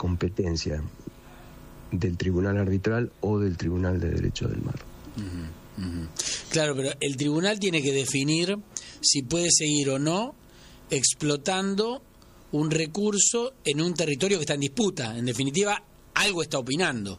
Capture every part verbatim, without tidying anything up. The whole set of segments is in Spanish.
competencia del Tribunal Arbitral o del Tribunal de Derecho del Mar. Uh-huh, uh-huh. Claro, pero el tribunal tiene que definir si puede seguir o no explotando un recurso en un territorio que está en disputa. En definitiva, algo está opinando.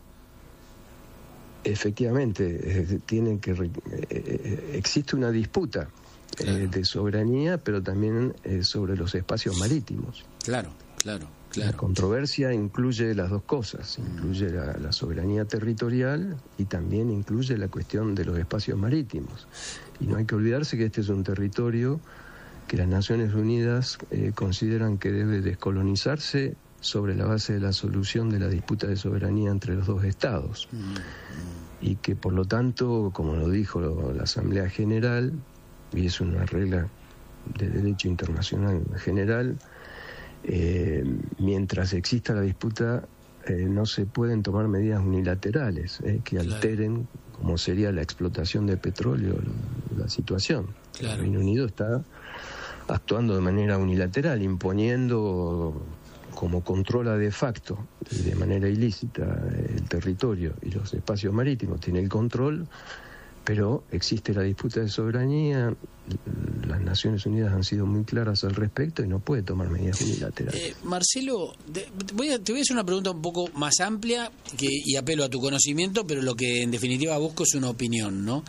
Efectivamente, eh, tienen que eh, existe una disputa claro. eh, de soberanía, pero también eh, sobre los espacios marítimos. Claro, claro, claro. La controversia incluye las dos cosas, incluye la, la soberanía territorial y también incluye la cuestión de los espacios marítimos. Y no hay que olvidarse que este es un territorio que las Naciones Unidas eh, consideran que debe descolonizarse sobre la base de la solución de la disputa de soberanía entre los dos estados. Mm. Y que por lo tanto, como lo dijo lo, la Asamblea General, y es una regla de derecho internacional general, eh, mientras exista la disputa eh, no se pueden tomar medidas unilaterales eh, que claro. alteren, como sería la explotación de petróleo, la situación. Claro. El Reino Unido está actuando de manera unilateral, imponiendo como controla de facto y de manera ilícita el territorio y los espacios marítimos, tiene el control, pero existe la disputa de soberanía, las Naciones Unidas han sido muy claras al respecto y no puede tomar medidas unilaterales. Eh, Marcelo, te voy, a, te voy a hacer una pregunta un poco más amplia que, y apelo a tu conocimiento, pero lo que en definitiva busco es una opinión, ¿no?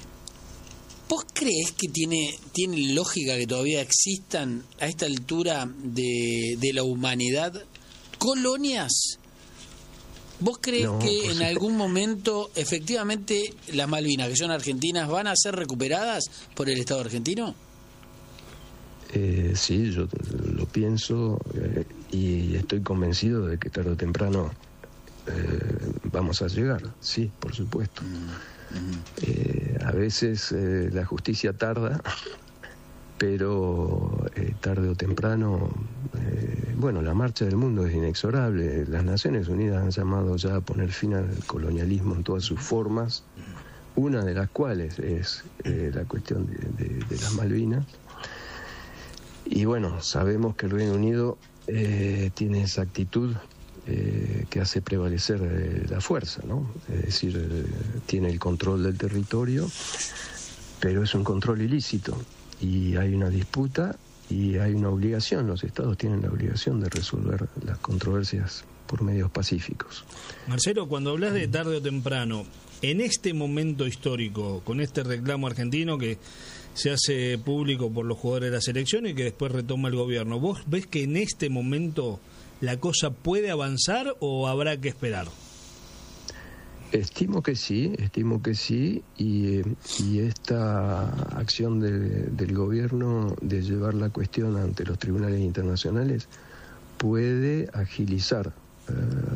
¿Vos crees que tiene, tiene lógica que todavía existan a esta altura de, de la humanidad colonias? ¿Vos crees no, que pues en sí. algún momento efectivamente las Malvinas, que son argentinas, van a ser recuperadas por el Estado argentino? Eh, sí, yo lo pienso eh, y estoy convencido de que tarde o temprano eh, vamos a llegar, sí, por supuesto. Mm. Eh, a veces eh, la justicia tarda, pero eh, tarde o temprano, eh, bueno, la marcha del mundo es inexorable. Las Naciones Unidas han llamado ya a poner fin al colonialismo en todas sus formas, una de las cuales es eh, la cuestión de, de, de las Malvinas. Y bueno, sabemos que el Reino Unido eh, tiene esa actitud Eh, que hace prevalecer eh, la fuerza, ¿no? Es decir, eh, tiene el control del territorio, pero es un control ilícito y hay una disputa y hay una obligación, los estados tienen la obligación de resolver las controversias por medios pacíficos. Marcelo, cuando hablas de tarde o temprano, en este momento histórico, con este reclamo argentino que se hace público por los jugadores de la selección y que después retoma el gobierno, ¿vos ves que en este momento la cosa puede avanzar o habrá que esperar? Estimo que sí, estimo que sí, y, y esta acción de, del gobierno de llevar la cuestión ante los tribunales internacionales puede agilizar uh,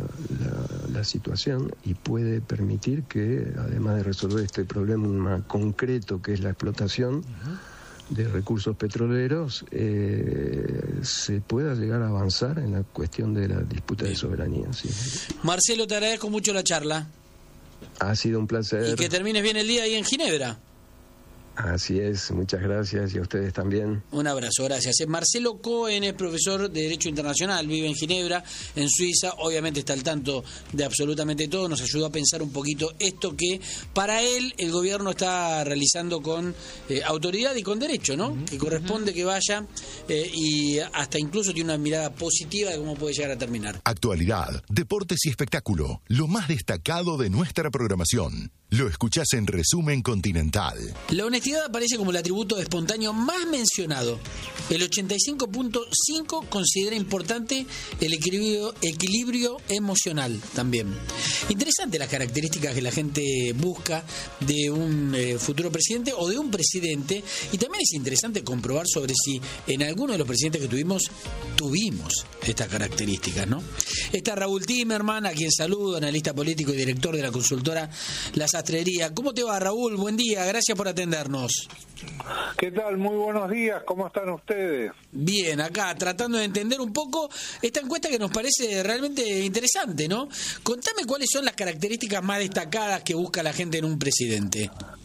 la, la situación y puede permitir que, además de resolver este problema concreto que es la explotación uh-huh. de recursos petroleros, eh, se pueda llegar a avanzar en la cuestión de la disputa Bien. de soberanía. Sí. Marcelo, te agradezco mucho la charla. Ha sido un placer. Y que termines bien el día ahí en Ginebra. Así es, muchas gracias y a ustedes también. Un abrazo, gracias. Marcelo Cohen es profesor de Derecho Internacional, vive en Ginebra, en Suiza, obviamente está al tanto de absolutamente todo, nos ayudó a pensar un poquito esto que para él el gobierno está realizando con eh, autoridad y con derecho, ¿no? Uh-huh. Que corresponde uh-huh. que vaya eh, y hasta incluso tiene una mirada positiva de cómo puede llegar a terminar. Actualidad, deportes y espectáculo, lo más destacado de nuestra programación. Lo escuchás en Resumen Continental. La honestidad aparece como el atributo espontáneo más mencionado. El ochenta y cinco punto cinco considera importante el equilibrio, equilibrio emocional también. Interesante las características que la gente busca de un eh, futuro presidente o de un presidente. Y también es interesante comprobar sobre si en alguno de los presidentes que tuvimos, tuvimos estas características, ¿no? Está Raúl Timerman, a quien saludo, analista político y director de la consultora La Sastrería. ¿Cómo te va, Raúl? Buen día, gracias por atendernos. ¿Qué tal? Muy buenos días, ¿cómo están ustedes? Bien, acá tratando de entender un poco esta encuesta que nos parece realmente interesante, ¿no? Contame cuáles son las características más destacadas que busca la gente en un presidente.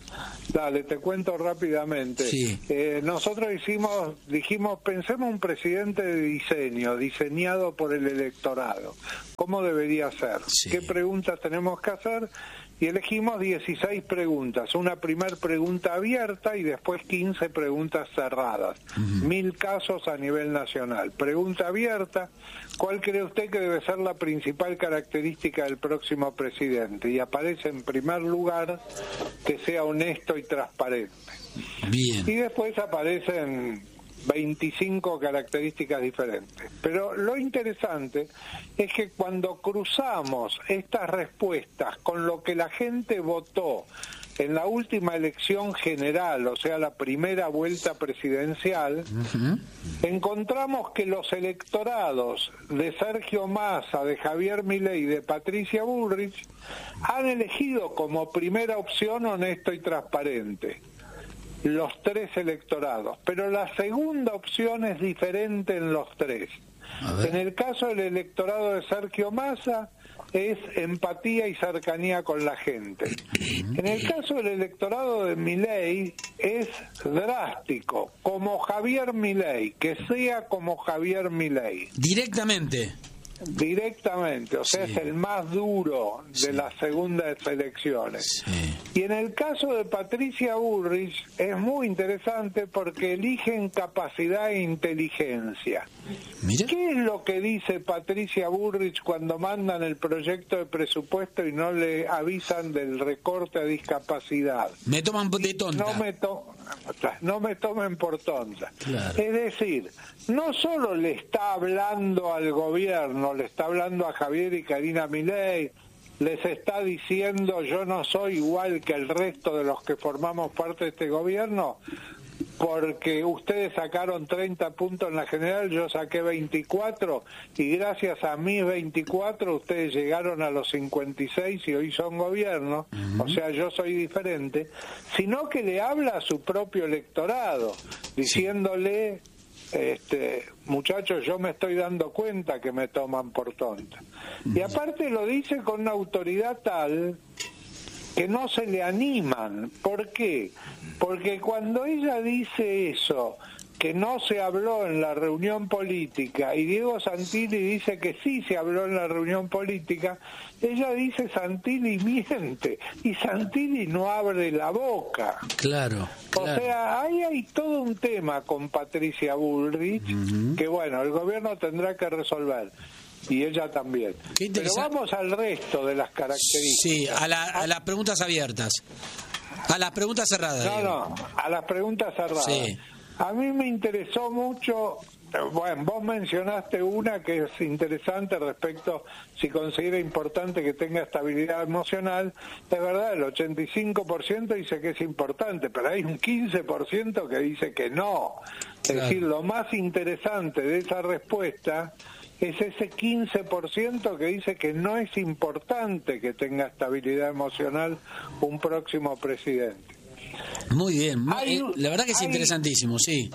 Dale, te cuento rápidamente. Sí. Eh, nosotros hicimos, dijimos, pensemos un presidente de diseño, diseñado por el electorado. ¿Cómo debería ser? Sí. ¿Qué preguntas tenemos que hacer? Y elegimos dieciséis preguntas, una primer pregunta abierta y después quince preguntas cerradas. Uh-huh. Mil casos a nivel nacional. Pregunta abierta, ¿cuál cree usted que debe ser la principal característica del próximo presidente? Y aparece en primer lugar que sea honesto y transparente. Bien. Y después aparecen veinticinco características diferentes. Pero lo interesante es que cuando cruzamos estas respuestas con lo que la gente votó en la última elección general, o sea, la primera vuelta presidencial, uh-huh. encontramos que los electorados de Sergio Massa, de Javier Milei y de Patricia Bullrich han elegido como primera opción honesto y transparente. Los tres electorados, pero la segunda opción es diferente en los tres. En el caso del electorado de Sergio Massa es empatía y cercanía con la gente. En el caso del electorado de Milei es drástico, como Javier Milei, que sea como Javier Milei. Directamente. Directamente, o sea, sí. es el más duro de sí. las segundas elecciones. Sí. Y en el caso de Patricia Bullrich es muy interesante porque eligen capacidad e inteligencia. ¿Mira? ¿Qué es lo que dice Patricia Bullrich cuando mandan el proyecto de presupuesto y no le avisan del recorte a discapacidad? Me toman de tonta. No me, to- no me tomen por tonta. Claro. Es decir, no solo le está hablando al gobierno, le está hablando a Javier y Karina Milei, les está diciendo yo no soy igual que el resto de los que formamos parte de este gobierno, porque ustedes sacaron treinta puntos en la general, yo saqué veinticuatro, y gracias a mis veinticuatro ustedes llegaron a los cincuenta y seis y hoy son gobierno, uh-huh. o sea, yo soy diferente, sino que le habla a su propio electorado, diciéndole... Este, muchachos, yo me estoy dando cuenta que me toman por tonta. Y aparte lo dice con una autoridad tal que no se le animan. ¿Por qué? Porque cuando ella dice eso, que no se habló en la reunión política, y Diego Santilli dice que sí se habló en la reunión política, ella dice Santilli miente, y Santilli no abre la boca. Claro, claro. O sea, ahí hay todo un tema con Patricia Bullrich, uh-huh. que bueno, el gobierno tendrá que resolver. Y ella también. Pero vamos al resto de las características. Sí, a, la, a las preguntas abiertas. A las preguntas cerradas. No, digo. no, a las preguntas cerradas. Sí. A mí me interesó mucho, bueno, vos mencionaste una que es interesante respecto si considera importante que tenga estabilidad emocional. Es verdad, el ochenta y cinco por ciento dice que es importante, pero hay un quince por ciento que dice que no. Claro. Es decir, lo más interesante de esa respuesta es ese quince por ciento que dice que no es importante que tenga estabilidad emocional un próximo presidente. Muy bien, hay, la verdad que es hay, interesantísimo, sí.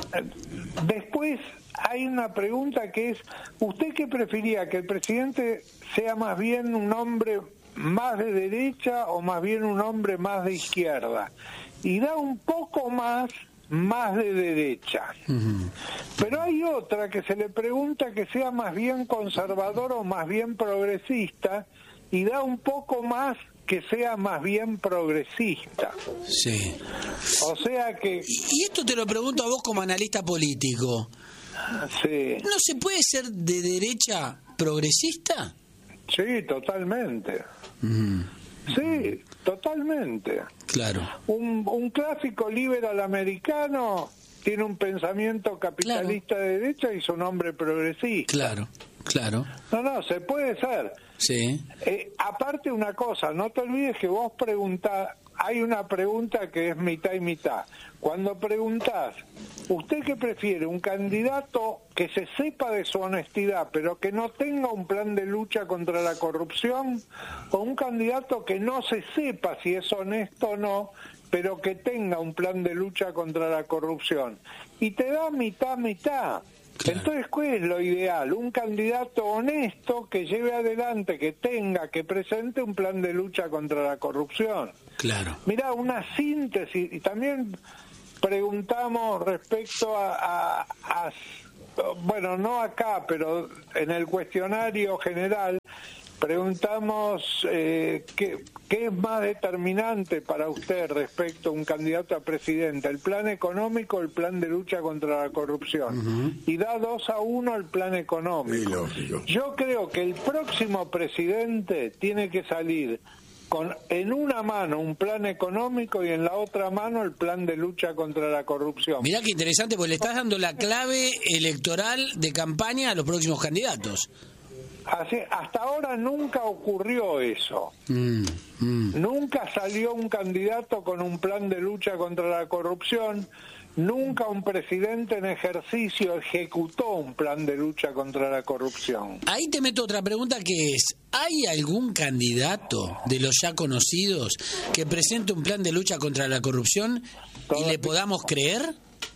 Después hay una pregunta que es, ¿usted qué prefería? ¿Que el presidente sea más bien un hombre más de derecha o más bien un hombre más de izquierda? Y da un poco más, más de derecha. Uh-huh. Pero hay otra que se le pregunta que sea más bien conservador o más bien progresista, y da un poco más que sea más bien progresista. Sí. O sea que... Y esto te lo pregunto a vos como analista político. Sí. ¿No se puede ser de derecha progresista? Sí, totalmente. Mm. Sí, totalmente. Claro. Un, un clásico liberal americano tiene un pensamiento capitalista claro. de derecha y es un hombre progresista. Claro, claro. No, no, se puede ser. Sí. Eh, aparte una cosa, no te olvides que vos preguntás, hay una pregunta que es mitad y mitad. Cuando preguntás, ¿usted qué prefiere? ¿Un candidato que se sepa de su honestidad, pero que no tenga un plan de lucha contra la corrupción? ¿O un candidato que no se sepa si es honesto o no, pero que tenga un plan de lucha contra la corrupción? Y te da mitad, mitad. Claro. Entonces, ¿cuál es lo ideal? Un candidato honesto que lleve adelante, que tenga, que presente un plan de lucha contra la corrupción. Claro. Mirá, una síntesis, y también preguntamos respecto a, a, a bueno, no acá, pero en el cuestionario general, preguntamos eh, ¿qué, qué es más determinante para usted respecto a un candidato a presidente, el plan económico o el plan de lucha contra la corrupción. Uh-huh. Y da dos a uno el plan económico. Yo creo que el próximo presidente tiene que salir con en una mano un plan económico y en la otra mano el plan de lucha contra la corrupción. Mirá qué interesante, porque le estás dando la clave electoral de campaña a los próximos candidatos. Así, hasta ahora nunca ocurrió eso. Mm, mm. Nunca salió un candidato con un plan de lucha contra la corrupción. Nunca un presidente en ejercicio ejecutó un plan de lucha contra la corrupción. Ahí te meto otra pregunta, que es, ¿hay algún candidato de los ya conocidos que presente un plan de lucha contra la corrupción y le podamos creer?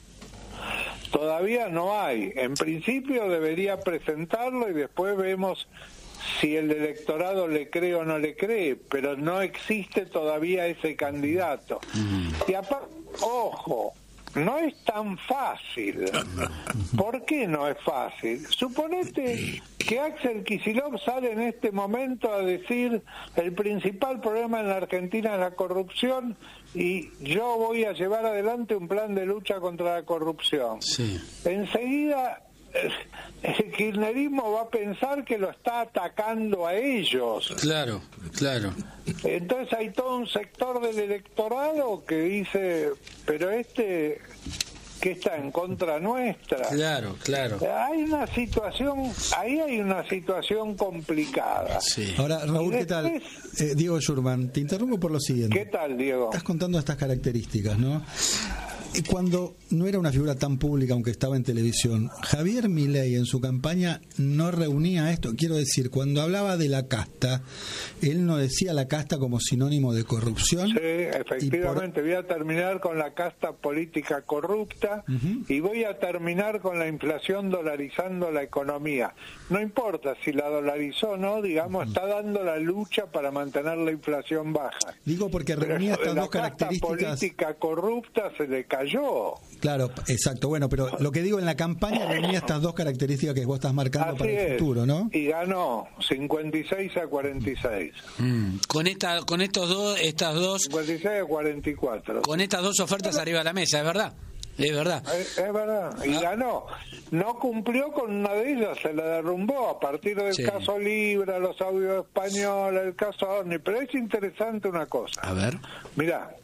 Todavía no hay. En principio debería presentarlo y después vemos si el electorado le cree o no le cree, pero no existe todavía ese candidato. Mm. Y aparte, ojo, no es tan fácil. ¿Por qué no es fácil? Suponete que Axel Kicillof sale en este momento a decir el principal problema en la Argentina es la corrupción y yo voy a llevar adelante un plan de lucha contra la corrupción. Sí. Enseguida el kirchnerismo va a pensar que lo está atacando a ellos. Claro, claro. Entonces hay todo un sector del electorado que dice, pero este que está en contra nuestra. Claro, claro. Hay una situación, ahí hay una situación complicada. Sí. Ahora, Raúl, después, ¿qué tal? Eh, Diego Schurman, te interrumpo por lo siguiente. ¿Qué tal, Diego? Estás contando estas características, ¿no? Cuando no era una figura tan pública, aunque estaba en televisión, Javier Milei en su campaña no reunía esto. Quiero decir, cuando hablaba de la casta, él no decía la casta como sinónimo de corrupción. Sí, efectivamente. Por... Voy a terminar con la casta política corrupta uh-huh. y voy a terminar con la inflación dolarizando la economía. No importa si la dolarizó o no, digamos, uh-huh. está dando la lucha para mantener la inflación baja. Digo porque reunía estas dos características. La casta política corrupta se le cayó. Yo. Claro, exacto. Bueno, pero lo que digo en la campaña reunía estas dos características que vos estás marcando Así para el es. futuro, ¿no? Y ganó cincuenta y seis a cuarenta y seis. Mm. Con esta, con estos dos, estas dos. cincuenta y seis a cuarenta y cuatro. Con estas dos ofertas arriba de la mesa, es verdad. Es verdad. Es, es verdad. Y ah. ganó. No cumplió con una de ellas, se la derrumbó a partir del sí. caso Libra, los audios españoles, el caso Orni. Pero es interesante una cosa. A ver. Mirá.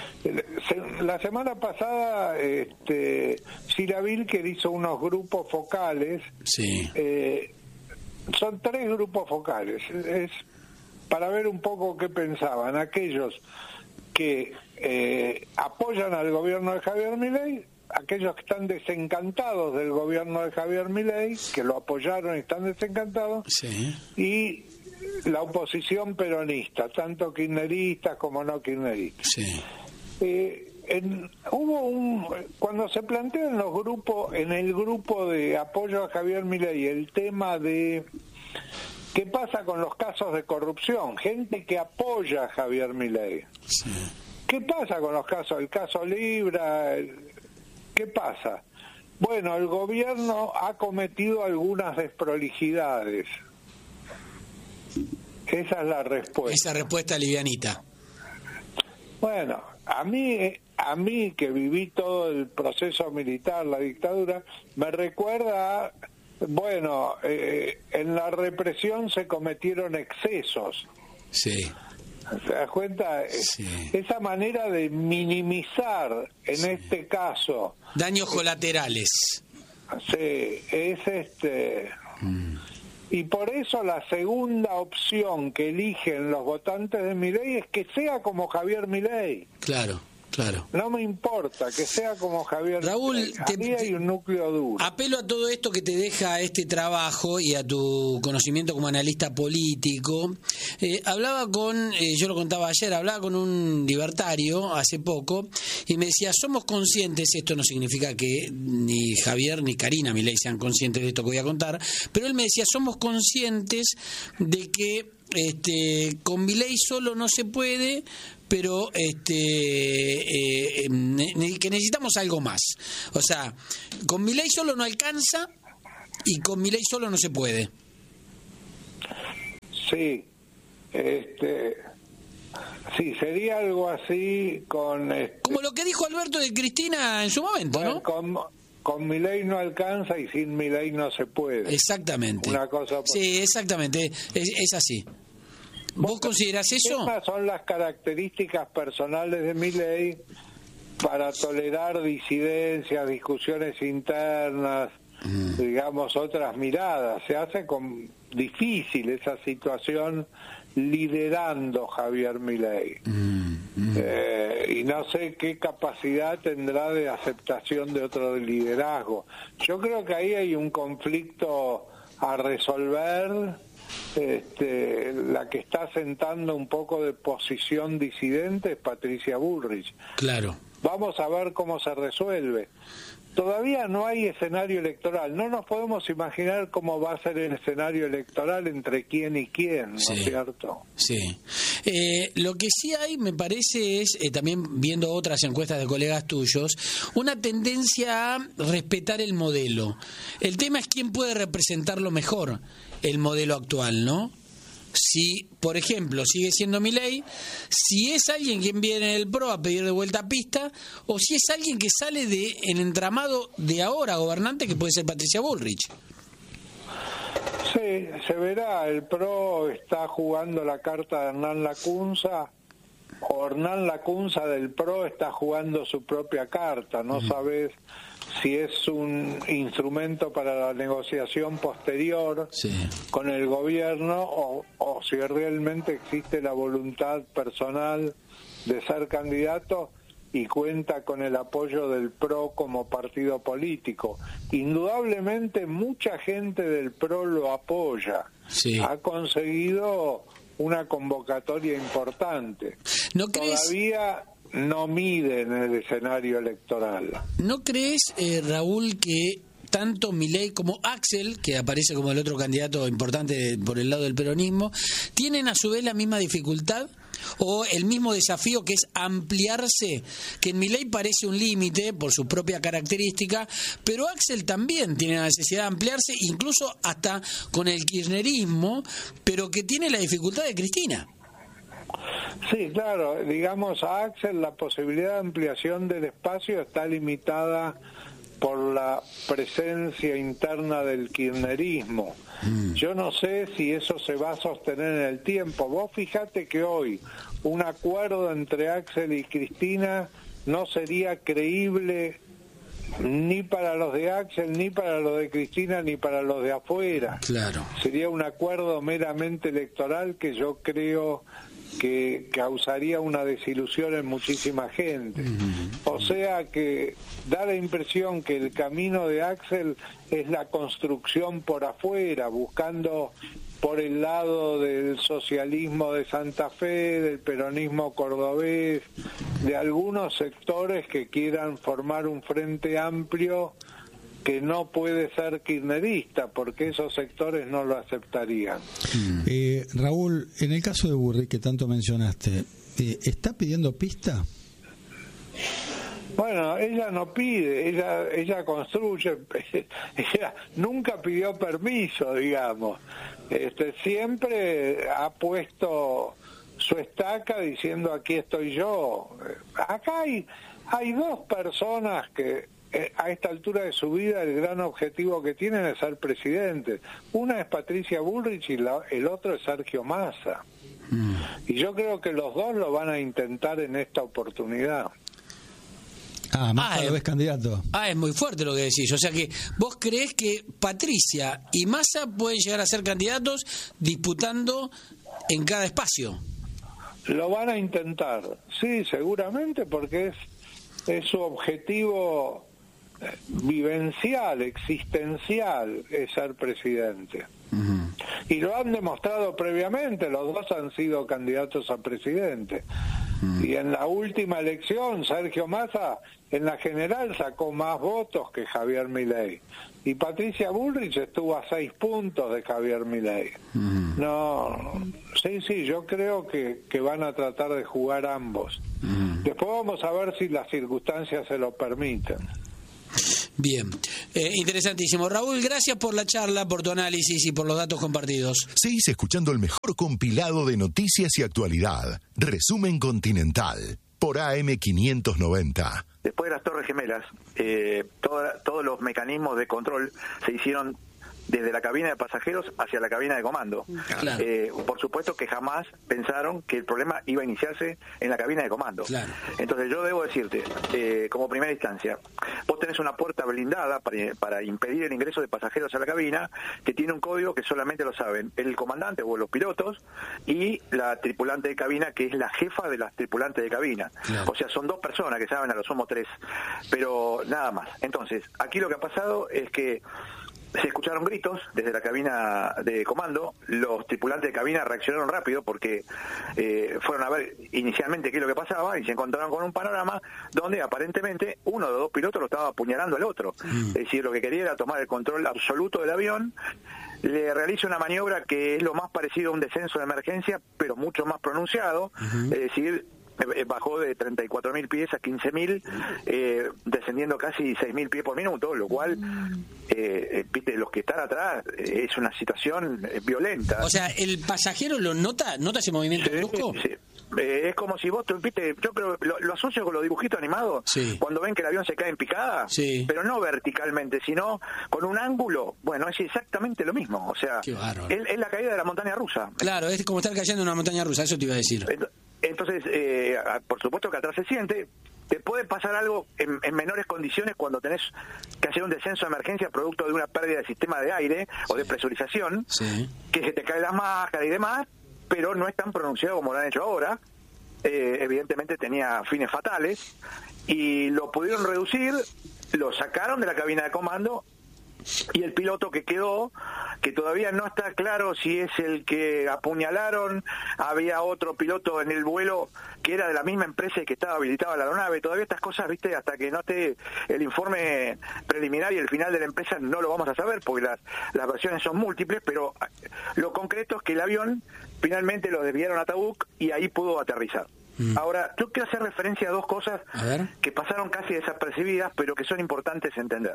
La semana pasada este, Cira Vilker hizo unos grupos focales. Sí. Eh, son tres grupos focales. Es para ver un poco qué pensaban aquellos que eh, apoyan al gobierno de Javier Milei, aquellos que están desencantados del gobierno de Javier Milei, que lo apoyaron y están desencantados, sí. y la oposición peronista, tanto kirchneristas como no kirchneristas. Sí. Eh, en, hubo un cuando se planteó en los grupos, en el grupo de apoyo a Javier Milei, el tema de qué pasa con los casos de corrupción, gente que apoya a Javier Milei. Sí. ¿Qué pasa con los casos? El caso Libra, el, ¿qué pasa? Bueno, el gobierno ha cometido algunas desprolijidades. Esa es la respuesta. Esa respuesta livianita. Bueno, a mí, a mí que viví todo el proceso militar, la dictadura, me recuerda a, bueno, eh, en la represión se cometieron excesos. Sí. ¿Te das cuenta? Sí. Esa manera de minimizar, en sí. este caso... daños colaterales. Sí, es este... Mm. Y por eso la segunda opción que eligen los votantes de Milei es que sea como Javier Milei. Claro, Claro. No me importa, que sea como Javier. Raúl, te, ahí hay un núcleo duro. Apelo a todo esto que te deja este trabajo y a tu conocimiento como analista político. Eh, hablaba con, eh, yo lo contaba ayer, hablaba con un libertario hace poco y me decía, somos conscientes, esto no significa que ni Javier ni Karina Milei sean conscientes de esto que voy a contar, pero él me decía, somos conscientes de que este, con Milei solo no se puede, pero este eh, eh, que necesitamos algo más. O sea, con Milei solo no alcanza y con Milei solo no se puede. Sí, este, sí, sería algo así con... Este, como lo que dijo Alberto de Cristina en su momento, bueno, ¿no? Con, con Milei no alcanza y sin Milei no se puede. Exactamente. Una cosa por... Sí, exactamente, es, es así. ¿Vos considerás eso? Esas son las características personales de Milei para tolerar disidencias, discusiones internas, mm. digamos, otras miradas. Se hace con difícil esa situación liderando Javier Milei. Mm. Mm. Eh, y no sé qué capacidad tendrá de aceptación de otro liderazgo. Yo creo que ahí hay un conflicto a resolver. Este, la que está sentando un poco de posición disidente es Patricia Bullrich. Claro. Vamos a ver cómo se resuelve. Todavía no hay escenario electoral. No nos podemos imaginar cómo va a ser el escenario electoral entre quién y quién, ¿no sí, es cierto? Sí. Eh, lo que sí hay, me parece, es, eh, también viendo otras encuestas de colegas tuyos, una tendencia a respetar el modelo. El tema es quién puede representarlo mejor, el modelo actual, ¿no? Si, por ejemplo, sigue siendo Milei, si es alguien quien viene del PRO a pedir de vuelta pista, o si es alguien que sale de el entramado de ahora gobernante, que puede ser Patricia Bullrich. Sí, se verá. El PRO está jugando la carta de Hernán Lacunza, o Hernán Lacunza del PRO está jugando su propia carta. No mm. sabes si es un instrumento para la negociación posterior sí. con el gobierno o, o si realmente existe la voluntad personal de ser candidato y cuenta con el apoyo del PRO como partido político. Indudablemente mucha gente del PRO lo apoya. Sí. Ha conseguido una convocatoria importante. ¿No crees? Todavía no mide en el escenario electoral. ¿No crees, eh, Raúl, que tanto Milei como Axel, que aparece como el otro candidato importante por el lado del peronismo, tienen a su vez la misma dificultad o el mismo desafío, que es ampliarse? Que en Milei parece un límite por su propia característica, pero Axel también tiene la necesidad de ampliarse, incluso hasta con el kirchnerismo, pero que tiene la dificultad de Cristina. Sí, claro, digamos, a Axel la posibilidad de ampliación del espacio está limitada por la presencia interna del kirchnerismo. Mm. Yo no sé si eso se va a sostener en el tiempo. Vos fijate que hoy un acuerdo entre Axel y Cristina no sería creíble ni para los de Axel, ni para los de Cristina, ni para los de afuera. Claro. Sería un acuerdo meramente electoral que yo creo que causaría una desilusión en muchísima gente. Mm. O sea que da la impresión que el camino de Axel es la construcción por afuera, buscando por el lado del socialismo de Santa Fe, del peronismo cordobés, de algunos sectores que quieran formar un frente amplio que no puede ser kirchnerista, porque esos sectores no lo aceptarían. Eh, Raúl, en el caso de Bullrich, que tanto mencionaste, eh, ¿está pidiendo pista? Bueno, ella no pide, ella ella construye, ella nunca pidió permiso, digamos. Este, siempre ha puesto su estaca diciendo aquí estoy yo. Acá hay, hay dos personas que a esta altura de su vida el gran objetivo que tienen es ser presidente. Una es Patricia Bullrich y la, el otro es Sergio Massa. Mm. Y yo creo que los dos lo van a intentar en esta oportunidad. Ah, Massa ah, lo ves candidato. Ah, es muy fuerte lo que decís. O sea que vos creés que Patricia y Massa pueden llegar a ser candidatos disputando en cada espacio. Lo van a intentar, sí, seguramente, porque es, es su objetivo vivencial, existencial, es ser presidente. Uh-huh. Y lo han demostrado previamente, los dos han sido candidatos a presidente. Uh-huh. Y en la última elección, Sergio Massa, en la general, sacó más votos que Javier Milei. Y Patricia Bullrich estuvo a seis puntos de Javier Milei. Uh-huh. No, sí, sí, yo creo que, que van a tratar de jugar ambos. Uh-huh. Después vamos a ver si las circunstancias se lo permiten. Bien, eh, interesantísimo. Raúl, gracias por la charla, por tu análisis y por los datos compartidos. Seguís escuchando el mejor compilado de noticias y actualidad. Resumen Continental, por A M quinientos noventa. Después de las Torres Gemelas, eh, toda, todos los mecanismos de control se hicieron desde la cabina de pasajeros hacia la cabina de comando. Claro. Eh, por supuesto que jamás pensaron que el problema iba a iniciarse en la cabina de comando. Claro. Entonces yo debo decirte, eh, como primera instancia, vos tenés una puerta blindada para, para impedir el ingreso de pasajeros a la cabina, que tiene un código que solamente lo saben el comandante o los pilotos y la tripulante de cabina, que es la jefa de las tripulantes de cabina. Claro. O sea, son dos personas que saben, a lo sumo tres, pero nada más. Entonces, aquí lo que ha pasado es que se escucharon gritos desde la cabina de comando. Los tripulantes de cabina reaccionaron rápido porque eh, fueron a ver inicialmente qué es lo que pasaba y se encontraron con un panorama donde aparentemente uno de los dos pilotos lo estaba apuñalando al otro. Mm. Es decir, lo que quería era tomar el control absoluto del avión. Le realiza una maniobra que es lo más parecido a un descenso de emergencia, pero mucho más pronunciado. Uh-huh. Es decir, bajó de treinta y cuatro mil pies a quince mil, eh, descendiendo casi seis mil pies por minuto, lo cual, eh, viste, los que están atrás, eh, es una situación eh, violenta. O sea, ¿el pasajero lo nota? ¿Nota ese movimiento sí, brusco? Sí. Eh, es como si vos, viste, yo creo, lo, lo asocio con los dibujitos animados, sí. Cuando ven que el avión se cae en picada, sí. Pero no verticalmente, sino con un ángulo, bueno, es exactamente lo mismo, o sea, es, es la caída de la montaña rusa. Claro, es como estar cayendo en una montaña rusa, eso te iba a decir. Entonces, eh, por supuesto que atrás se siente. Te puede pasar algo en, en menores condiciones cuando tenés que hacer un descenso de emergencia producto de una pérdida del sistema de aire, sí. O de presurización, sí. Que se te cae la máscara y demás, pero no es tan pronunciado como lo han hecho ahora. Eh, evidentemente tenía fines fatales y lo pudieron reducir, lo sacaron de la cabina de comando. Y el piloto que quedó, que todavía no está claro si es el que apuñalaron, había otro piloto en el vuelo que era de la misma empresa y que estaba habilitado a la aeronave. Todavía estas cosas, viste, hasta que no esté el informe preliminar y el final de la empresa no lo vamos a saber porque las, las versiones son múltiples, pero lo concreto es que el avión finalmente lo desviaron a Tabuk y ahí pudo aterrizar. Mm. Ahora, yo quiero hacer referencia a dos cosas que pasaron casi desapercibidas, pero que son importantes entender.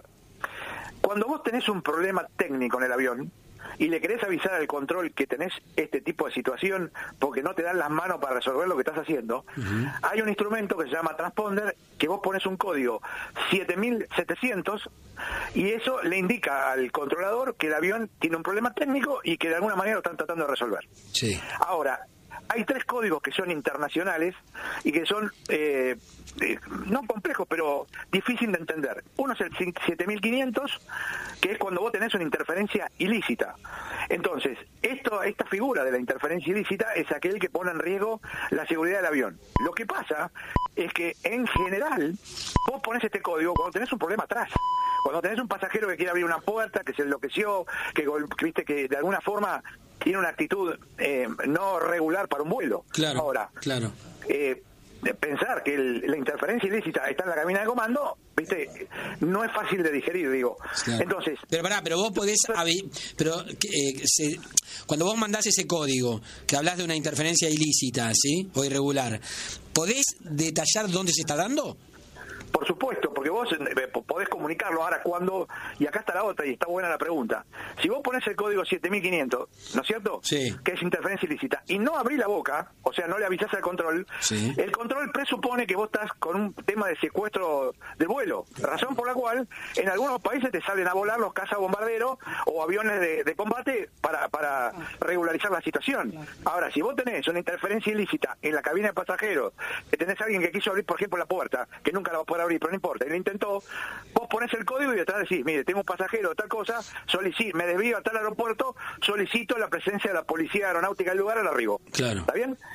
Cuando vos tenés un problema técnico en el avión y le querés avisar al control que tenés este tipo de situación porque no te dan las manos para resolver lo que estás haciendo, uh-huh. Hay un instrumento que se llama transponder, que vos pones un código siete mil setecientos y eso le indica al controlador que el avión tiene un problema técnico y que de alguna manera lo están tratando de resolver. Sí. Ahora, hay tres códigos que son internacionales y que son eh, eh, no complejos, pero difícil de entender. Uno es el siete mil quinientos, que es cuando vos tenés una interferencia ilícita. Entonces, esto, esta figura de la interferencia ilícita es aquel que pone en riesgo la seguridad del avión. Lo que pasa es que, en general, vos ponés este código cuando tenés un problema atrás. Cuando tenés un pasajero que quiere abrir una puerta, que se enloqueció, que, que viste que de alguna forma tiene una actitud eh, no regular para un vuelo. Claro, Ahora, claro. Eh, pensar que el, la interferencia ilícita está en la cabina de comando, viste, no es fácil de digerir, digo. Claro. Entonces, pero pará, pero vos podés, pero eh, se, cuando vos mandás ese código que hablas de una interferencia ilícita, ¿sí? O irregular, ¿podés detallar dónde se está dando? Por supuesto, porque vos podés comunicarlo. Ahora, cuando, y acá está la otra, y está buena la pregunta, si vos ponés el código siete mil quinientos, ¿no es cierto? Sí. Que es interferencia ilícita, y no abrís la boca, o sea, no le avisás al control, sí. El control presupone que vos estás con un tema de secuestro del vuelo, razón por la cual en algunos países te salen a volar los cazabombarderos o aviones de, de combate para, para regularizar la situación. Ahora, si vos tenés una interferencia ilícita en la cabina de pasajeros, que tenés a alguien que quiso abrir, por ejemplo, la puerta, que nunca la va a poder abrir, pero no importa, él intentó, vos ponés el código y detrás decís, mire, tengo un pasajero, tal cosa, solicito, me desvío a tal aeropuerto, solicito la presencia de la policía aeronáutica del lugar al arribo. Claro. ¿Está bien? Sí.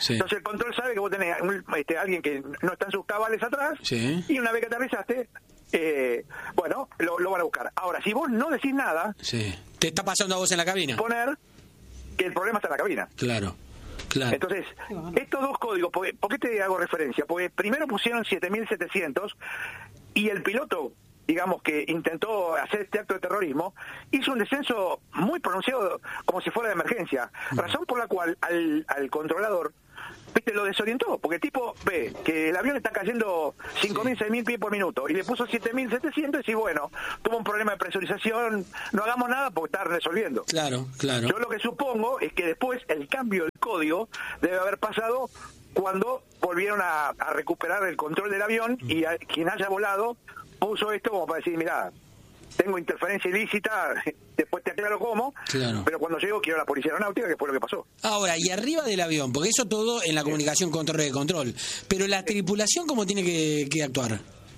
Sí. Entonces el control sabe que vos tenés un, este, alguien que no está en sus cabales atrás, sí. y una vez que aterrizaste, eh, bueno, lo, lo van a buscar. Ahora, si vos no decís nada, sí. te está pasando a vos en la cabina. Poner que el problema está en la cabina. Claro. Claro. Entonces, estos dos códigos, ¿por, ¿por qué te hago referencia? Porque primero pusieron siete mil setecientos y el piloto, digamos, que intentó hacer este acto de terrorismo, hizo un descenso muy pronunciado como si fuera de emergencia, razón por la cual al, al controlador, viste, lo desorientó, porque el tipo ve que el avión está cayendo cinco mil, seis mil pies por minuto y le puso siete mil setecientos y bueno, tuvo un problema de presurización, no hagamos nada porque está resolviendo. Claro, claro. Yo lo que supongo es que después el cambio del código debe haber pasado cuando volvieron a, a recuperar el control del avión y a, quien haya volado puso esto como para decir, mirá, tengo interferencia ilícita, después te aclaro cómo, claro. pero cuando llego quiero a la policía aeronáutica, que fue lo que pasó. Ahora, y arriba del avión, porque eso todo en la comunicación con torre de control, pero la tripulación, ¿cómo tiene que, que actuar?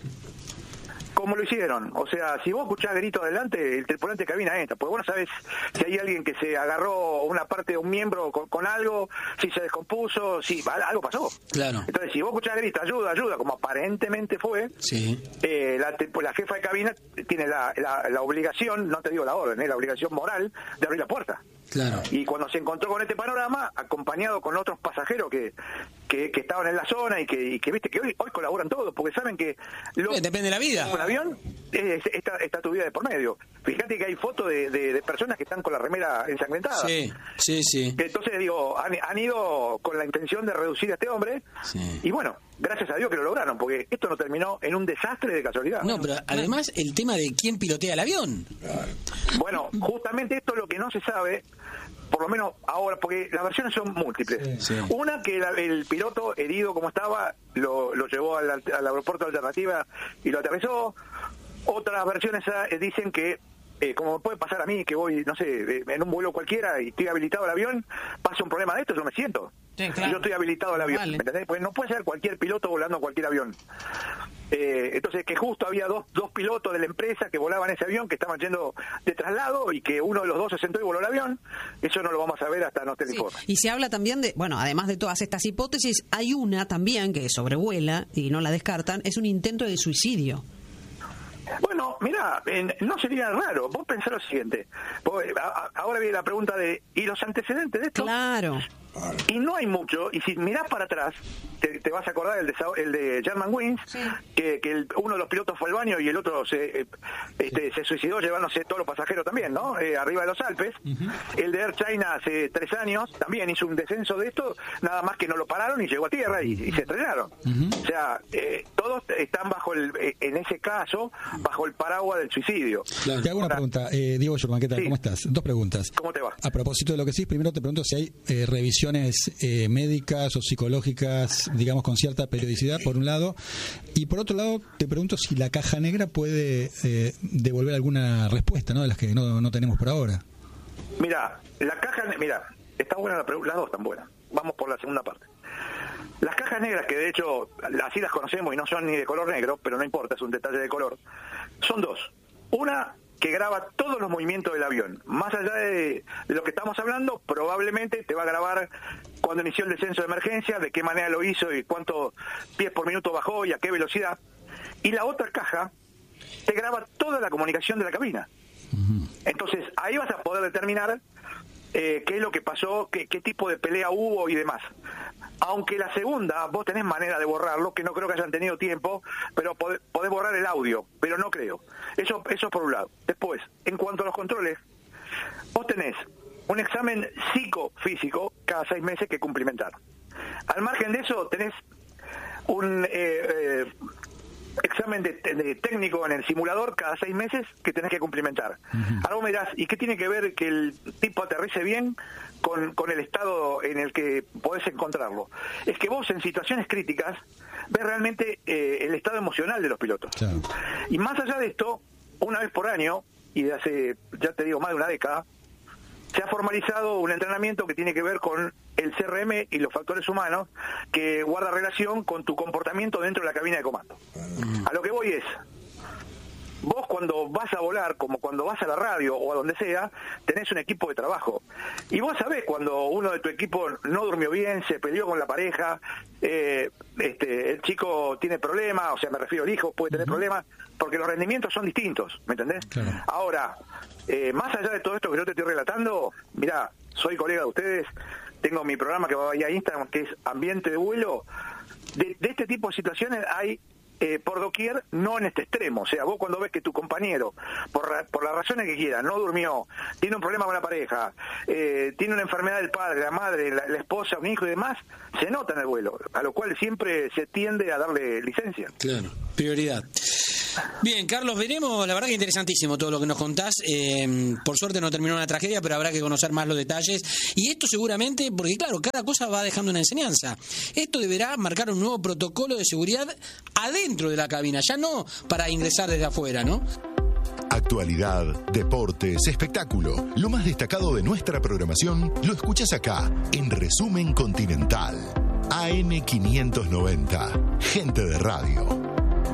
¿Cómo lo hicieron? O sea, si vos escuchás gritos adelante, el tripulante de cabina entra, porque vos no sabés si hay alguien que se agarró una parte de un miembro con, con algo, si se descompuso, si algo pasó. Claro. Entonces, si vos escuchás gritos, ayuda, ayuda, como aparentemente fue, sí. eh, la, la jefa de cabina tiene la, la, la obligación, no te digo la orden, eh, la obligación moral de abrir la puerta. Claro. Y cuando se encontró con este panorama, acompañado con otros pasajeros que, que, que estaban en la zona y que, y que viste que hoy, hoy colaboran todos, porque saben que lo, depende de la vida. Un avión es, está, está tu vida de por medio. Fíjate que hay fotos de, de, de personas que están con la remera ensangrentada. Sí, sí, sí. Entonces digo, han, han ido con la intención de reducir a este hombre, sí. Y bueno, gracias a Dios que lo lograron, porque esto no terminó en un desastre de casualidad. No, pero además el tema de quién pilotea el avión. Bueno, justamente esto es lo que no se sabe, por lo menos ahora, porque las versiones son múltiples. Sí, sí. Una, que la, el piloto herido como estaba, lo, lo llevó al, al aeropuerto de Alternativa y lo aterrizó. Otras versiones eh, dicen que, eh, como puede pasar a mí, que voy, no sé, eh, en un vuelo cualquiera y estoy habilitado al avión, pasa un problema de esto, yo me siento. Sí, claro. Yo estoy habilitado al avión, vale. ¿Me entendés? Pues no puede ser cualquier piloto volando cualquier avión. Eh, entonces, que justo había dos, dos pilotos de la empresa que volaban ese avión, que estaban yendo de traslado y que uno de los dos se sentó y voló el avión, eso no lo vamos a ver hasta no esté el informe. Y se habla también de, bueno, además de todas estas hipótesis, hay una también que sobrevuela y no la descartan, es un intento de suicidio. Bueno, mira, eh, no sería raro. Vos pensás lo siguiente. Vos, a, a, ahora viene la pregunta de, ¿y los antecedentes de esto? Claro. Y no hay mucho, y si mirás para atrás, te, te vas a acordar el de, el de Germanwings, sí. que, que el, uno de los pilotos fue al baño y el otro se, este, se suicidó llevándose todos los pasajeros también, ¿no? Eh, arriba de los Alpes. Uh-huh. El de Air China hace tres años también hizo un descenso de esto, nada más que no lo pararon y llegó a tierra y, y se estrellaron. Uh-huh. O sea, eh, todos están bajo el, en ese caso, bajo el paraguas del suicidio. Claro. Te hago una Ahora, pregunta, eh, Diego Schurman, ¿qué tal? Sí. ¿Cómo estás? Dos preguntas. ¿Cómo te va? A propósito de lo que sí, primero te pregunto si hay eh, revisión Eh, médicas o psicológicas, digamos, con cierta periodicidad, por un lado, y por otro lado te pregunto si la caja negra puede eh, devolver alguna respuesta, ¿no?, de las que no, no tenemos por ahora. Mira, la caja, mira, está buena la pregunta, las dos están buenas. Vamos por la segunda parte. Las cajas negras, que de hecho así las conocemos y no son ni de color negro, pero no importa, es un detalle de color, son dos. Una que graba todos los movimientos del avión. Más allá de, de lo que estamos hablando, probablemente te va a grabar cuando inició el descenso de emergencia, de qué manera lo hizo y cuántos pies por minuto bajó y a qué velocidad. Y la otra caja te graba toda la comunicación de la cabina. Uh-huh. Entonces, ahí vas a poder determinar eh, qué es lo que pasó, qué, qué tipo de pelea hubo y demás. Aunque la segunda, vos tenés manera de borrarlo, que no creo que hayan tenido tiempo, pero podés, podés borrar el audio, pero no creo. Eso, eso por un lado. Después, en cuanto a los controles, vos tenés un examen psicofísico cada seis meses que cumplimentar. Al margen de eso, tenés un eh, eh, examen de, de técnico en el simulador cada seis meses que tenés que cumplimentar. Uh-huh. Ahora vos me dirás, ¿y qué tiene que ver que el tipo aterrice bien con, con el estado en el que podés encontrarlo? Es que vos en situaciones críticas ves realmente eh, el estado emocional de los pilotos. Claro. Y más allá de esto, una vez por año, y de hace, ya te digo, más de una década, se ha formalizado un entrenamiento que tiene que ver con el C R M y los factores humanos, que guarda relación con tu comportamiento dentro de la cabina de comando. Uh-huh. A lo que voy es, vos cuando vas a volar, como cuando vas a la radio o a donde sea, tenés un equipo de trabajo. Y vos sabés cuando uno de tu equipo no durmió bien, se peleó con la pareja, eh, este, el chico tiene problemas, o sea, me refiero al hijo, puede tener uh-huh. problemas, porque los rendimientos son distintos, ¿me entendés? Claro. Ahora, eh, más allá de todo esto que yo te estoy relatando, mirá, soy colega de ustedes, tengo mi programa que va a ir a Instagram, que es Ambiente de Vuelo. De, de este tipo de situaciones hay eh, por doquier, no en este extremo. O sea, vos cuando ves que tu compañero, por, por las razones que quiera, no durmió, tiene un problema con la pareja, eh, tiene una enfermedad del padre, la madre, la, la esposa, un hijo y demás, se nota en el vuelo, a lo cual siempre se tiende a darle licencia. Claro, prioridad. Bien, Carlos, veremos, la verdad que interesantísimo todo lo que nos contás. Eh, por suerte no terminó una tragedia, pero habrá que conocer más los detalles. Y esto seguramente, porque claro, cada cosa va dejando una enseñanza. Esto deberá marcar un nuevo protocolo de seguridad adentro de la cabina, ya no para ingresar desde afuera, ¿no? Actualidad, deportes, espectáculo. Lo más destacado de nuestra programación lo escuchás acá, en Resumen Continental. A M quinientos noventa. Gente de radio.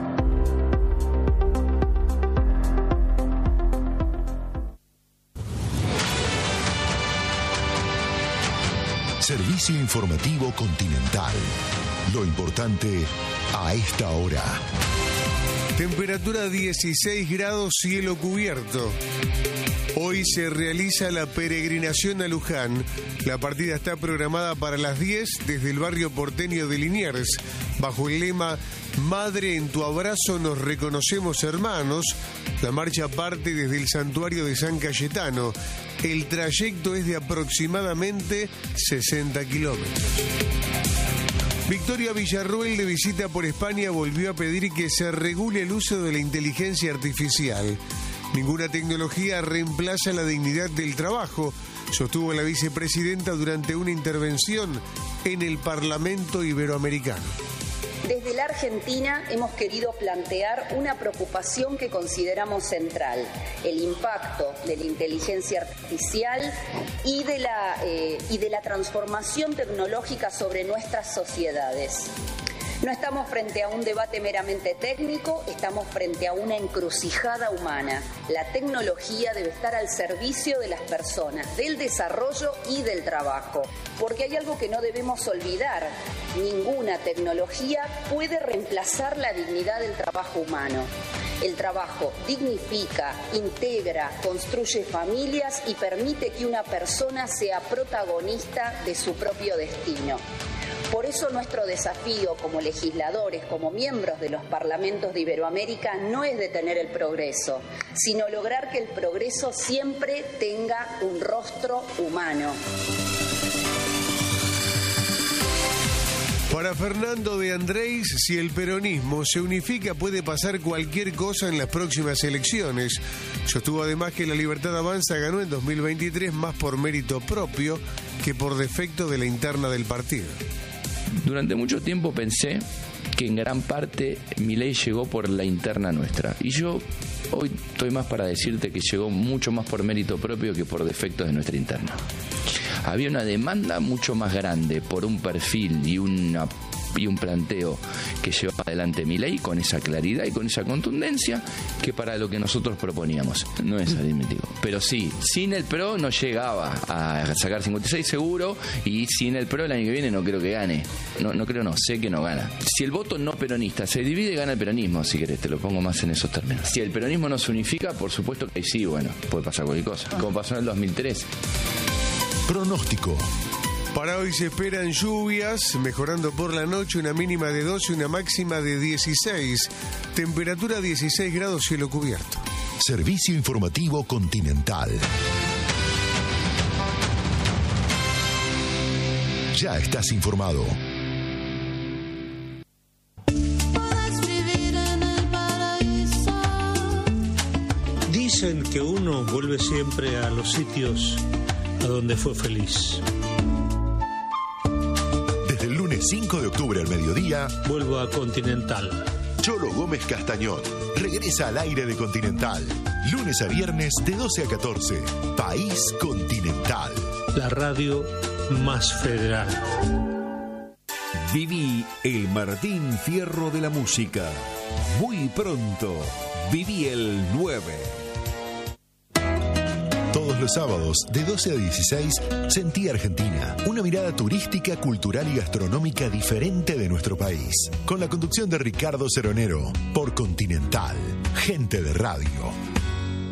Servicio informativo Continental. Lo importante a esta hora. Temperatura dieciséis grados, cielo cubierto. Hoy se realiza la peregrinación a Luján. La partida está programada para las diez desde el barrio porteño de Liniers, bajo el lema Madre, en tu abrazo nos reconocemos hermanos. La marcha parte desde el santuario de San Cayetano. El trayecto es de aproximadamente sesenta kilómetros. Victoria Villarroel, de visita por España, volvió a pedir que se regule el uso de la inteligencia artificial. Ninguna tecnología reemplaza la dignidad del trabajo, sostuvo la vicepresidenta durante una intervención en el Parlamento Iberoamericano. Desde la Argentina hemos querido plantear una preocupación que consideramos central, el impacto de la inteligencia artificial y de la, eh, y de la transformación tecnológica sobre nuestras sociedades. No estamos frente a un debate meramente técnico, estamos frente a una encrucijada humana. La tecnología debe estar al servicio de las personas, del desarrollo y del trabajo. Porque hay algo que no debemos olvidar: ninguna tecnología puede reemplazar la dignidad del trabajo humano. El trabajo dignifica, integra, construye familias y permite que una persona sea protagonista de su propio destino. Por eso nuestro desafío como legisladores, como miembros de los parlamentos de Iberoamérica, no es detener el progreso, sino lograr que el progreso siempre tenga un rostro humano. Para Fernando de Andrés, si el peronismo se unifica puede pasar cualquier cosa en las próximas elecciones. Sostuvo además que La Libertad Avanza ganó en dos mil veintitrés más por mérito propio que por defecto de la interna del partido. Durante mucho tiempo pensé que en gran parte Milei llegó por la interna nuestra. Y yo hoy estoy más para decirte que llegó mucho más por mérito propio que por defectos de nuestra interna. Había una demanda mucho más grande por un perfil y una y un planteo que llevaba adelante Milei con esa claridad y con esa contundencia que para lo que nosotros proponíamos. No es aritmético, pero sí, sin el P R O no llegaba a sacar cincuenta y seis seguro, y sin el P R O el año que viene no creo que gane. No, no creo, no, sé que no gana. Si el voto no peronista se divide, gana el peronismo, si querés, te lo pongo más en esos términos. Si el peronismo no se unifica, por supuesto que sí, bueno, puede pasar cualquier cosa, como pasó en el dos mil tres. Pronóstico. Para hoy se esperan lluvias, mejorando por la noche, una mínima de doce y una máxima de dieciséis. Temperatura dieciséis grados, cielo cubierto. Servicio informativo Continental. Ya estás informado. Dicen que uno vuelve siempre a los sitios a donde fue feliz. cinco de octubre al mediodía, vuelvo a Continental. Cholo Gómez Castañón regresa al aire de Continental. Lunes a viernes de doce a catorce. País Continental. La radio más federal. Viví el Martín Fierro de la música. Muy pronto, Viví el nueve. Todos los sábados, de doce a dieciséis, Sentí Argentina. Una mirada turística, cultural y gastronómica diferente de nuestro país. Con la conducción de Ricardo Ceronero, por Continental. Gente de Radio.